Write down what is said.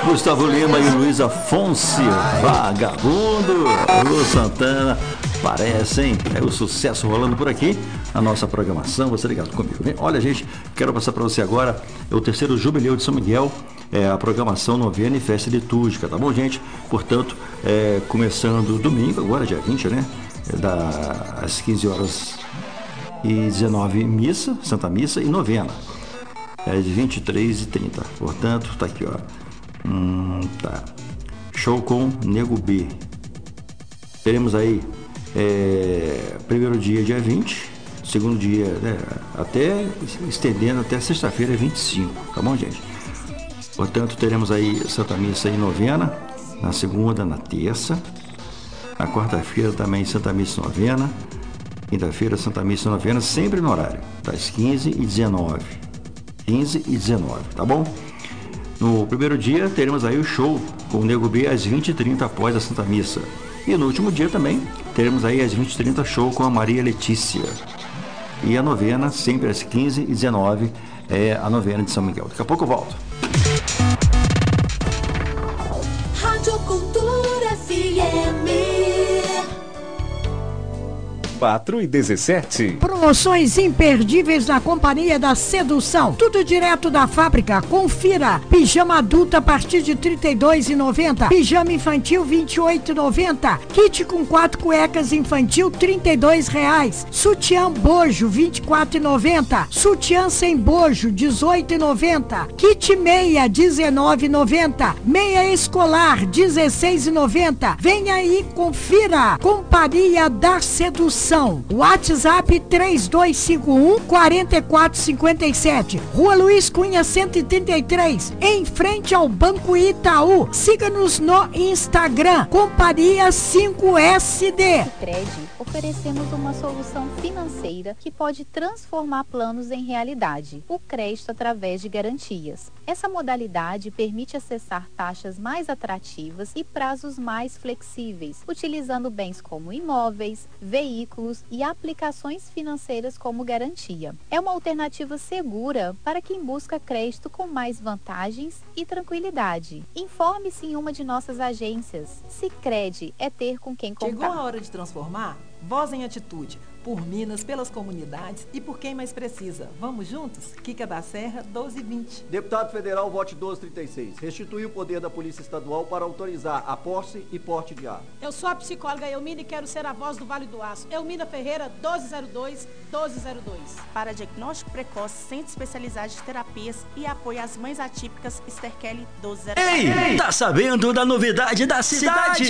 Gustavo Lima e Luiz Afonso, Vagabundo. Lu Santana, parece, hein? É o sucesso rolando por aqui na nossa programação. Você ligado comigo, né? Olha, gente, quero passar para você agora o terceiro Jubileu de São Miguel, a programação novena e festa litúrgica, tá bom, gente? Portanto, começando domingo, agora dia 20, né? Às 15 horas e 19, missa, Santa Missa e novena. De 23h30. Portanto, tá aqui, ó. Tá. Show com Nego B. Teremos aí primeiro dia 20, segundo dia, né, até estendendo até sexta-feira, 25, tá bom, gente? Portanto, teremos aí Santa Missa e novena, na segunda, na terça, na quarta-feira também Santa Missa e novena, quinta-feira Santa Missa e novena, sempre no horário, das 15 e 19, tá bom? No primeiro dia, teremos aí o show com o Nego B às 20h30 após a Santa Missa. E no último dia também, teremos aí às 20h30 show com a Maria Letícia. E a novena, sempre às 15 e 19, é a novena de São Miguel. Daqui a pouco eu volto. Rádio Cultura FM 4h17. Promoções imperdíveis na Companhia da Sedução. Tudo direto da fábrica. Confira. Pijama adulto a partir de R$ 32,90. Pijama infantil R$ 28,90. Kit com 4 cuecas infantil R$ 32,00. Sutiã bojo R$ 24,90. Sutiã sem bojo R$ 18,90. Kit meia R$ 19,90. Meia escolar R$ 16,90. Venha aí, confira. Companhia da Sedução. WhatsApp 3251-4457. Rua Luiz Cunha 133, em frente ao Banco Itaú. Siga-nos no Instagram, Companhia 5SD. No Cred, oferecemos uma solução financeira que pode transformar planos em realidade. O crédito através de garantias. Essa modalidade permite acessar taxas mais atrativas e prazos mais flexíveis, utilizando bens como imóveis, veículos e aplicações financeiras como garantia. É uma alternativa segura para quem busca crédito com mais vantagens e tranquilidade. Informe-se em uma de nossas agências. Sicredi é ter com quem contar. Chegou a hora de transformar? Voz em Atitude. Por Minas, pelas comunidades e por quem mais precisa. Vamos juntos? Quica da Serra, 1220. Deputado Federal, vote 1236. Restituir o poder da Polícia Estadual para autorizar a posse e porte de arma. Eu sou a psicóloga Elmina e quero ser a voz do Vale do Aço. Elmina Ferreira, 1202-1202. Para diagnóstico precoce, Centro Especializado de Terapias e apoio às mães atípicas, Esther Kelly, 1204. Ei, tá sabendo da novidade da cidade?